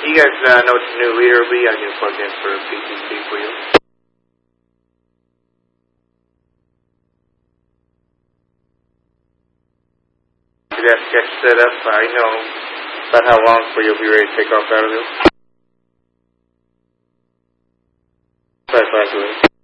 You guys know what the new reader will be? I can plug in for a PCC for you. You have to get set up. I know about how long before you'll be ready to take off out of this. Bye-bye.